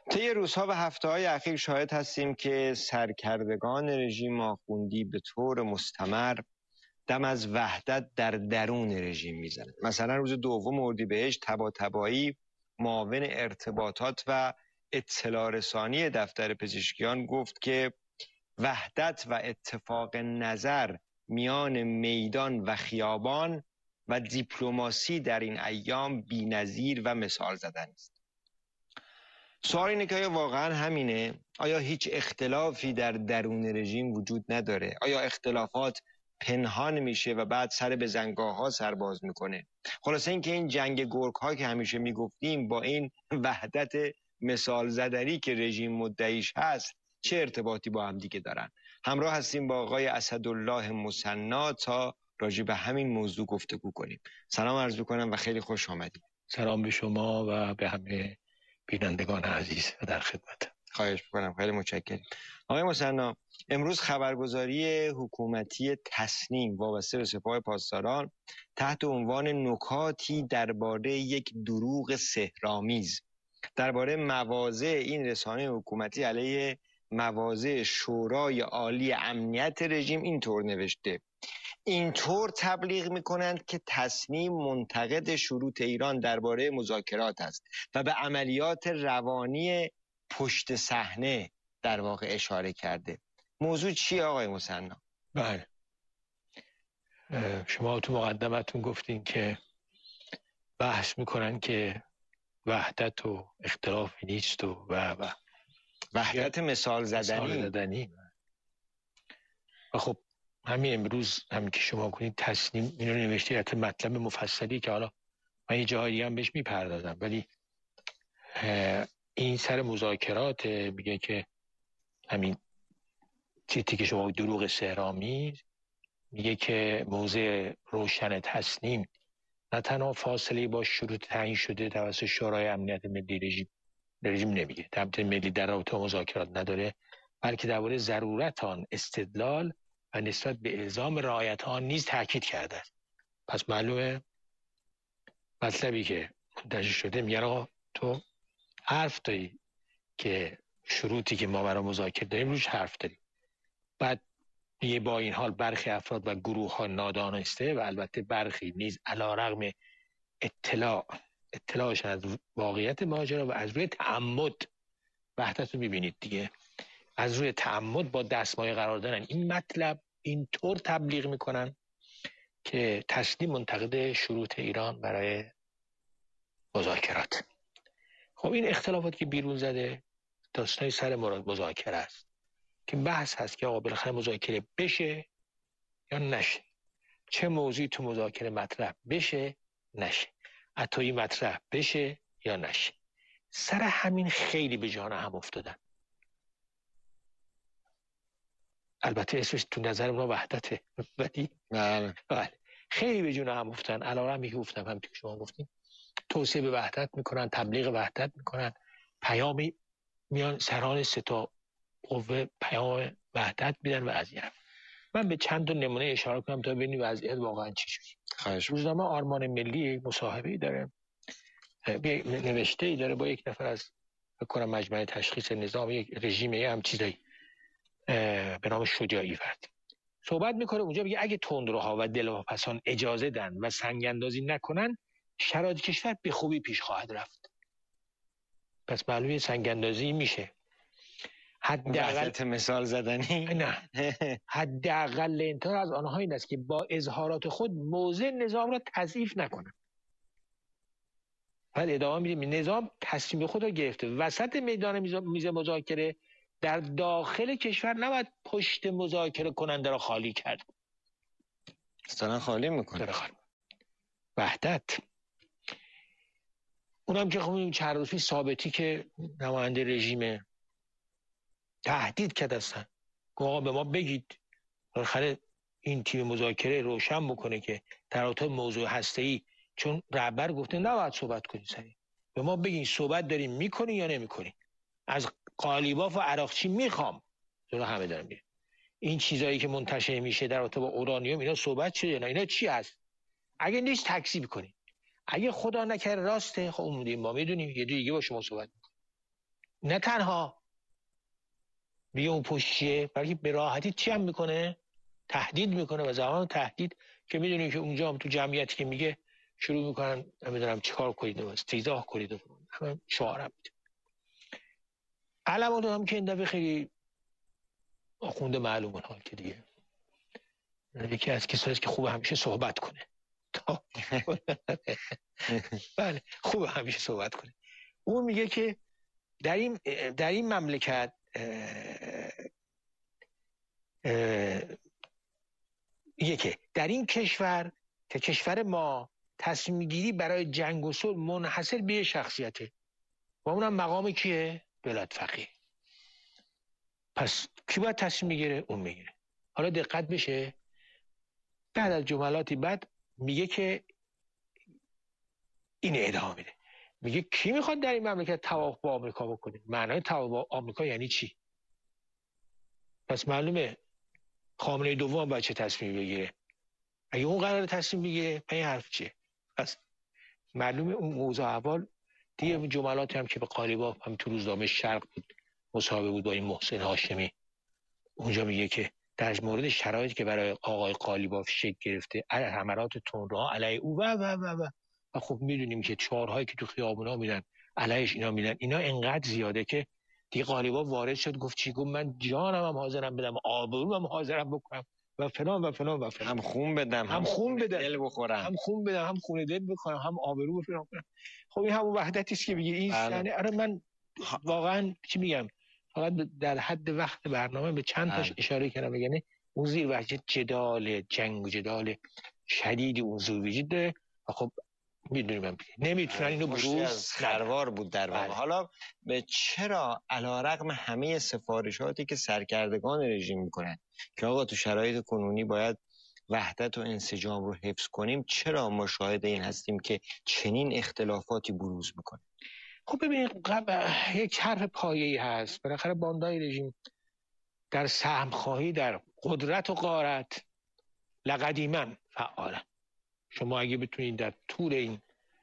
طی روزها و هفته‌های اخیر شاهد هستیم که سرکردگان رژیم آخوندی به طور مستمر دم از وحدت در درون رژیم میزنند. مثلا روز 2 اردیبهشت طباطبایی معاون ارتباطات و اطلاع رسانی دفتر پزشکیان گفت که وحدت و اتفاق نظر میان میدان و خیابان و دیپلماسی در این ایام بی‌نظیر و مثال زدن است. سوال اینه که آیا واقعا همینه؟ آیا هیچ اختلافی در درون رژیم وجود نداره؟ آیا اختلافات پنهان میشه و بعد سر به زنگاه ها سر باز میکنه؟ خلاصه این که این جنگ گرگ ها که همیشه میگفتیم با این وحدت مثال زدنی که رژیم مدعیش هست چه ارتباطی با هم دیگه دارن؟ همراه هستیم با آقای اسدالله مثنی تا راجع به همین موضوع گفتگو کنیم. سلام عرض می‌کنم و خیلی خوش آمدید. سلام به شما و به همه بینندگان عزیز و در خدمت. خواهش می‌کنم، خیلی متشکرم. آقای مثنی، امروز خبرگزاری حکومتی تصنیم وابسته به سپاه پاسداران تحت عنوان نکاتی درباره یک دروغ سحرآمیز درباره مواضع این رسانه حکومتی علیه مواضع شورای عالی امنیت رژیم اینطور نوشته: اینطور تبلیغ میکنند که تصنیم منتقد شروط ایران درباره مذاکرات است و به عملیات روانی پشت صحنه در واقع اشاره کرده. موضوع چیه آقای مثنی؟ بله، شما تو مقدمتون گفتین که بحث میکنن که وحدت و اختلافی نیست و وحدت مثال زدنی. و خب همین امروز همین که شما کنید تصنیم اینو نوشته، حتی مطلب مفصلی که حالا من یه جایی هم بهش میپردازم، ولی این سر مذاکرات میگه که همین چیزی که شما دروغ سحرآمیز، میگه که موضع روشن تصنیم نه تنها فاصله با شروط تعیین شده توسط شورای امنیت ملی رژیم نمیگه، تمت ملی در رابطه مذاکرات نداره، بلکه درباره ضرورت آن استدلال و نسبت به الزام رعایت آن نیز تاکید کرده است. پس معلومه مطلبی که منتشر شده میگه آقا تو حرف داری که شروطی که ما برای مذاکره داریم روش حرف داریم، بعد میگه با این حال برخی افراد و گروه ها نادانسته و البته برخی نیز علیرغم اطلاعشان از واقعیت ماجرا و از روی تعمد، وحدت رو میبینید دیگه، از روی تعمد با دستمایه قرار دارن این مطلب اینطور تبلیغ میکنن که تصنیم منتقد شروط ایران برای مذاکرات. خب این اختلافات که بیرون زده داستانی سر مذاکره است که بحث هست که آقا بالاخره مذاکره بشه یا نشه، چه موضوعی تو مذاکره مطرح بشه نشه، عطایی مطرح بشه یا نشه. سر همین خیلی به جان هم افتادن. البته اسمش تو نظر ما وحدته، ولی بله خیلی به جون هم افتادن. علاوه بر گفتم هم که شما گفتین توصیه به وحدت میکنن، تبلیغ وحدت میکنن، پیامی میان سران سه تا قوه پیام وحدت میدن و از این. من به چند تا نمونه اشاره کنم تا ببینید وضعیت واقعا چی شده. روزنامه آرمان ملی مصاحبه‌ای داره، نوشته‌ای داره با یک نفر از بکنم مجمع تشخیص نظام یک رژیمی هم چیزایی به نام شجاعی فرد صحبت میکنه. اونجا میگه اگه تندروها و دلواپسان اجازه دن و سنگ اندازی نکنن شرایط کشور به خوبی پیش خواهد رفت. پس معلومه سنگ اندازی میشه. حداقل مثال زدنی نه حداقل انتظار از آنها این است که با اظهارات خود موضع نظام را تضعیف نکنند. بعد ادامه میدیم نظام تصمیم خود را گرفته وسط میدان میز مذاکره در داخل کشور نباید پشت مذاکره کننده را خالی کرد. اصلا خالی میکنه. وحدت. اونم که خب چند روز پیش ثابتی که نماینده رژیم تهدید کرد هستن که به ما بگید بالاخره این تیم مذاکره روشن بکنه که در رابطه موضوع هسته‌ای، چون رهبر گفته نباید صحبت کنید سریع، به ما بگین صحبت داریم میکنین یا نمیکنین، از قالیباف و عراقچی میخوام جلو همه دارم میره این چیزایی که منتشر میشه در رابطه با اورانیوم اینا صحبت شده نه، اینا چی هست؟ اگه نیست تکذیب کنید، اگه خدا نکرده راسته خب اون ما میدونیم یه دیگه با شما صحبت میکنیم. نه تنها میگه اون پشتیه، بلکه به راحتی چی هم میکنه؟ تهدید میکنه. و زمان تهدید که میدونیم که اونجا هم تو جمعیتی که میگه شروع میکنن نمیدونم چیکار کنید و استیزاه کنید و همه شعارم میده. علمانو هم که این دفعه خیلی آخونده معلومه حال که دیگه یکی از کسایی که خوب همیشه صحبت کنه. بله خوب همیشه صحبت کنه. اون میگه که در این مملکت میگه که در این کشور که کشور ما تصمیم گیری برای جنگ و صلح منحصر به شخصیته و اونم مقام کیه؟ ولایت فقیه. پس کی باید تصمیم میگیره؟ اون میگیره. حالا دقت بشه بعد از جملاتی بعد میگه که این ادامه میده، میگه کی میخواد در این مملکت توافق با آمریکا بکنه؟ معنای توافق با آمریکا یعنی چی؟ پس معلومه خامنه‌ای دوم باید چه تصمیم بگیره. اگه اون قرار تصمیم بگیره این حرف چیه؟ پس معلومه اون موضوع اول دیگه جملاتی هم که به قالیباف هم تو روزنامه شرق بود مصاحبه بود با این محسن هاشمی، اونجا میگه که در مورد شرایطی که برای آقای قالیباف شکل گرفته حملات تندروها علیه او و خب میدونیم که چهارهایی که تو خیابونا میدن علیهش اینا میدن، اینا انقدر زیاده که دیگه قالیباف وارد شد گفت چی؟ گفت من جانم هم حاضرم بدم، آبروم هم حاضرم بکنم و فلان و فلان و فلان. هم خون بدم، هم خون بدم، دل بخورم، هم خون بدم، هم خون دل بکنم، هم آبرو بفرام کنم. خب این همون وحدتی است که میگه این سنه. آره من واقعا چی میگم، فقط در حد وقت برنامه به چند تاش اشاره کردم. یعنی اون زیر وجه جدال جنگ و جدال شدید اون زور وجود داره و خب میدونیم نمیتونن اینو بروز خروار بود در واقع. حالا چرا علیرغم همه سفارشاتی که سرکردگان رژیم میکنن که آقا تو شرایط کنونی باید وحدت و انسجام رو حفظ کنیم، چرا ما شاهد این هستیم که چنین اختلافاتی بروز میکنه؟ خب ببینید یک حرف پایه‌ای هست. بالاخره باندای رژیم در سهمخواهی در قدرت و غارت لقدیما فعاله. شما اگه بتونید در طول این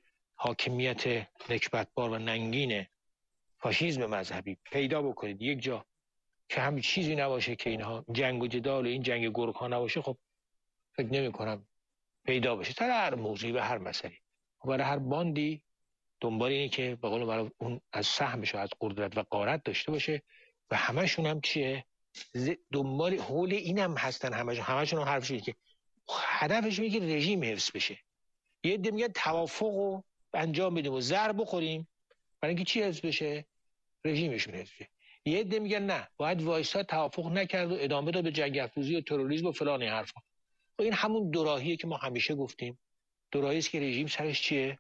حاکمیت نکبتبار و ننگین فاشیسم مذهبی پیدا بکنید یک جا که همین چیزی نباشه که اینها جنگ و جدال این جنگ گرگ ها نباشه، خب فکر نمی کنم پیدا بشه. در هر موضوعی و هر مسئله برای هر باندی دنبال اینه که به قول معروف اون از سهمش از قدرت و غارت داشته باشه و همشون هم چیه؟ دنبال حول اینم هستن. همشون هم حرفش اینه که هدفش اینه که رژیم حفظ بشه. یه عده میگن توافق رو انجام بدیم و زر بخوریم برای اینکه چی حفظ بشه؟ رژیمشون حفظ بشه. یه عده میگن نه باید وایسا توافق نکرد و ادامه داد به جنگ افروزی و تروریسم و فلان حرفا. و این همون دوراهیه که ما همیشه گفتیم. دوراهی است که رژیم سرش چیه؟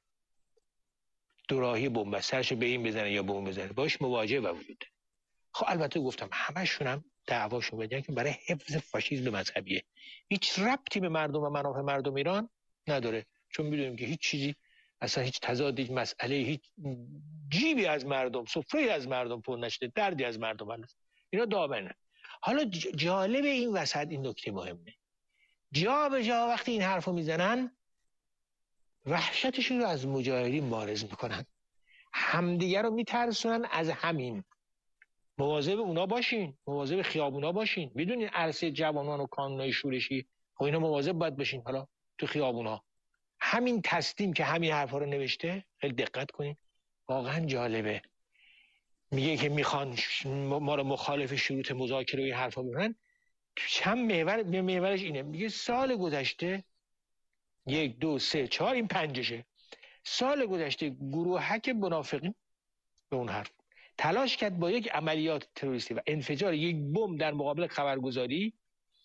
دوراهی بنبست، سرش به این بزنه یا به اون بزنه، باش مواجهه و وجود. خب البته گفتم همشون هم دعواشون بگن که برای حفظ فاشیسم مذهبیه، هیچ ربطی به مردم و منافع مردم ایران نداره. چون میدونیم که هیچ چیزی اصلا هیچ تضادی، مسئله، هیچ جیبی از مردم، سفره از مردم پر نشده، دردی از مردم هست. اینا دامنه. حالا جالب این وسط این نکته مهمه، جا به جا وقتی این حرفو میزنن وحشتشون رو از مجاهدین بارز میکنن، همدیگه رو میترسونن از همین. مواظب اونا باشین، مواظب خیابونا باشین. میدونین عرصه جوانان و کانونای شورشی، خب اینا مواظب باید باشین. حالا تو خیابونا همین تسلیم که همین حرفا رو نوشته، خیلی دقت کنین واقعا جالبه. میگه که میخوان ما رو مخالف شروط مذاکره و این حرفا بزنن. چند محورش اینه. میگه سال گذشته 1 2 3 4 این پنجشه. سال گذشته گروهک منافقین به اون حرف تلاش کرد با یک عملیات تروریستی و انفجار یک بمب در مقابل خبرگزاری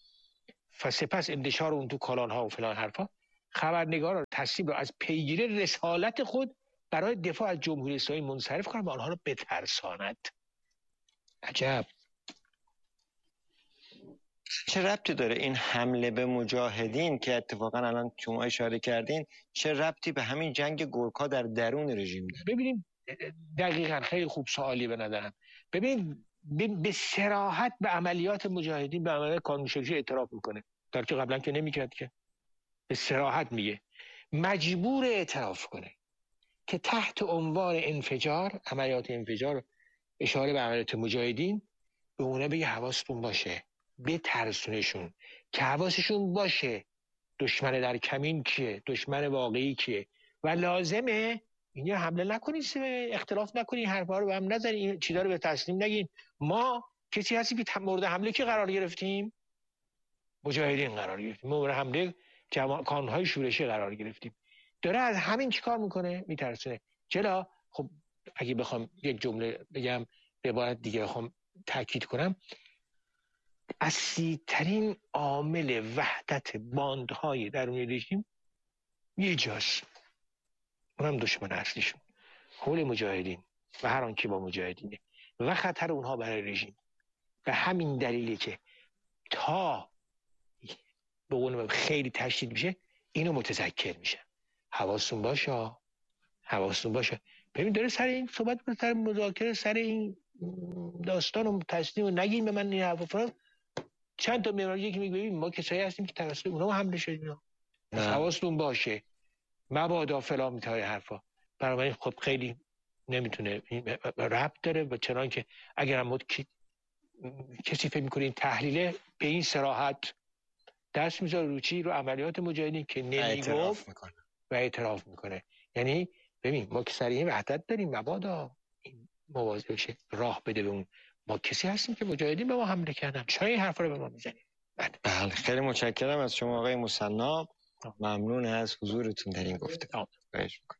و سپس انتشار اون تو کانال‌ها و فلان حرفا، خبرنگاران تصمیم رو از پیگیری رسالت خود برای دفاع از جمهوری اسلامی منصرف کنند و آنها رو بترساند. عجب. چه ربطی داره این حمله به مجاهدین که اتفاقا الان شما اشاره کردین، چه ربطی به همین جنگ گورکا در درون رژیم داره؟ ببینید دقیقاً خیلی خوب سوالی به نظرم. ببینید به صراحت به عملیات مجاهدین، به عملیات کانون‌شکنی اعتراف میکنه، در که قبلا که نمیکرد. که به صراحت میگه مجبور اعتراف کنه که تحت عنوان انفجار، عملیات انفجار اشاره به عملیات مجاهدین، به اونا بگه حواستون باشه، بترسونشون که حواسشون باشه دشمن در کمین کیه، دشمن واقعی کیه و لازمه اینجا حمله نکنید، اختلاف نکنید، حرفا رو به هم نزنید، این چیزا رو به تسلیم نگین. ما کسی هستی که مورد حمله کی قرار گرفتیم؟ مجاهدین قرار گرفتیم، مورد حمله کانون‌های شورشی قرار گرفتیم. داره از همین چیکار میکنه؟ میترسونه. چرا؟ خب اگه بخوام یک جمله بگم، به عبارت دیگه بخوام تاکید کنم، اصلی‌ترین عامل وحدت باندهای درون رژیم یه جاست، اونم دشمن اصلیشون، حول مجاهدین و هر آنکه با مجاهدینه و خطر اونها برای رژیم. به همین دلیلی که تا به قول خیلی تشدید میشه اینو متذکر میشه. حواستون باشه، حواستون باشه. ببین داره سر این صحبت کنه، سر مذاکره، سر این داستان و تسلیم و نگین به من این حرفا فرام. چند تا معماری که میگه ما کسایی هستیم که توسط اونها حمله شدیم، حواستون باشه مبادا فلان میتای حرفا. برای خب خیلی نمیتونه ربط داره، و چنان که اگر هم کسی فکر میکنه این تحلیله به این صراحت دست میذاره رو چی؟ رو عملیات مجاهدین که نمیگفت و اعتراف میکنه. یعنی ببین ما که سر این وحدت داریم، مبادا این مواظب بشه راه بده به اون. ما کسی هستیم که مجاهدین به ما حمله کردن، چرا این حرفا رو به ما میزنید؟ بله خیلی متشکرم از شما آقای مثنا، ممنون از حضورتون در این گفتگو. خواهش می‌کنم.